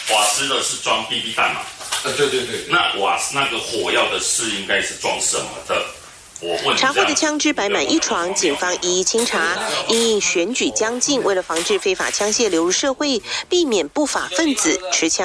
瓦斯的是装 BB 弹嘛？ 对。 那那个火药的是应该是装什么的？ 查获的枪支摆满一床，警方一一清查。因应选举将近，为了防治非法枪械流入社会，避免不法分子持枪。